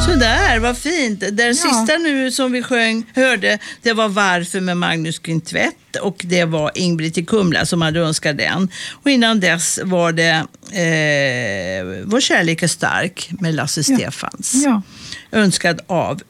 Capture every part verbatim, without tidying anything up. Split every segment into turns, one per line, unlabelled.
Sådär, vad fint. Den
Ja.
sista nu som vi sjöng, hörde, det var Varför med Magnus Quintett och det var Ingrid i Kumla som hade önskat den. Och innan dess var det eh, Vår kärlek är stark med Lasse
Ja.
Stefans.
Ja.
Önskad av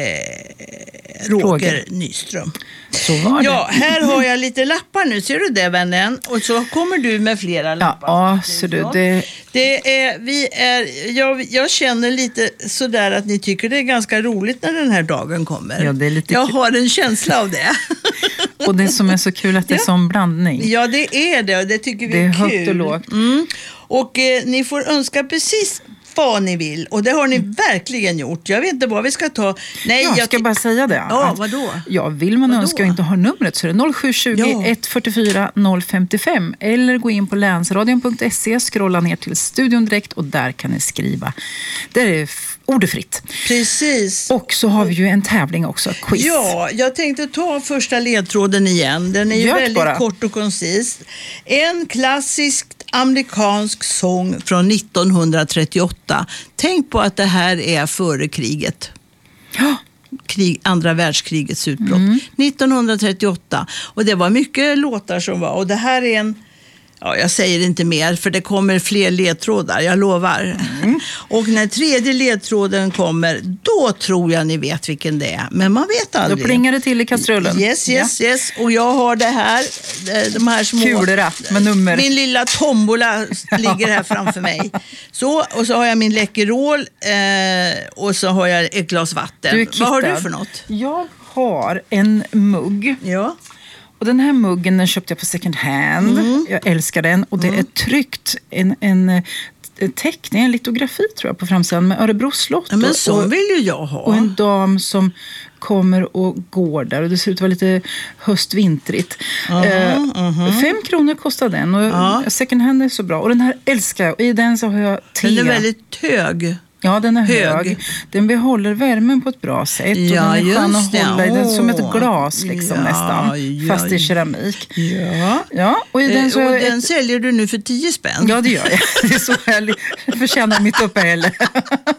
eh, Roger,
Roger
Nyström.
Så var det.
Ja, här har jag lite lappar nu. Ser du det, vännen? Och så kommer du med flera lappar.
Ja, så du, det...
Det är, vi är, jag, jag känner lite sådär att ni tycker det är ganska roligt när den här dagen kommer.
Ja, det är lite
jag
kul.
har en känsla av det.
Och det som är så kul att det är
Ja.
sån blandning.
Ja, det är det och det tycker vi
Det
är,
är
kul.
högt och lågt.
Mm. Och eh, ni får önska precis vad ni vill. Och det har ni
Mm.
verkligen gjort. Jag vet inte vad vi ska ta. Nej,
Jag
jag
ska
ty-
bara säga det.
Ja,
att-
vadå?
Ja, vill man
Vadå?
önska och inte ha numret så är det noll sju tjugo,
Ja.
ett fyra fyra, noll fem fem eller gå in på länsradion punkt se, scrolla ner till studion direkt och där kan ni skriva. Där är f- ordefritt.
Precis.
Och så har vi ju en tävling också, quiz.
Ja, jag tänkte ta första ledtråden igen. Den är ju
Gör det
väldigt
bara.
kort och koncis. En klassisk amerikansk sång från nittonhundratrettioåtta. Tänk på att det här är före kriget.
Ja.
Krig, andra världskrigets utbrott.
Mm.
nittonhundratrettioåtta. Och det var mycket låtar som var. Och det här är en... Ja, jag säger inte mer för det kommer fler ledtrådar, jag lovar.
Mm.
Och när tredje ledtråden kommer, då tror jag ni vet vilken det är. Men man vet
Då
aldrig.
plingar det till i kastrullen.
Yes, yes, yes. Och jag har det här, de här små...
Kulorna med nummer.
Min lilla tombola ligger här framför mig. Så, och så har jag min Läkerol eh, och så har jag ett glas vatten.
Du är
Vad har du
kittad.
för något?
Jag har en mugg.
Ja.
Och den här muggen den köpte jag på second hand.
Mm.
Jag älskar den. Och det är tryckt en, en, en teckning, en litografi tror jag på framsidan med Örebro slott.
Ja, men
och,
så
och,
vill ju jag ha.
och en dam som kommer och går där. Och det ser ut att vara lite höstvintrigt.
Aha,
eh,
aha.
Fem kronor kostar den. Och
Ja.
second hand är så bra. Och den här älskar jag. Och i den så har jag te.
Den är väldigt hög.
Ja, den är hög.
hög.
Den behåller värmen på ett bra sätt. Och
Ja,
den är skön
just
att
det.
hålla i. Den är som ett
Åh.
glas liksom
Ja,
nästan.
ja,
Fast i
ja.
keramik.
Ja.
Ja, och i den
Eh,
så
och
har jag
den
ett...
säljer du nu för tio spänn.
Ja, det gör jag. Det är så härligt. Jag förtjänar mitt uppehälle.